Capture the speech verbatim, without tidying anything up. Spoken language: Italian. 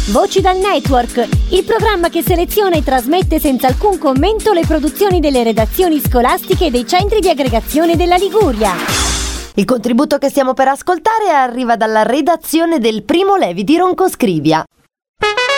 Voci dal Network, il programma che seleziona e trasmette senza alcun commento le produzioni delle redazioni scolastiche e dei centri di aggregazione della Liguria. Il contributo che stiamo per ascoltare arriva dalla redazione del Primo Levi di Roncoscrivia.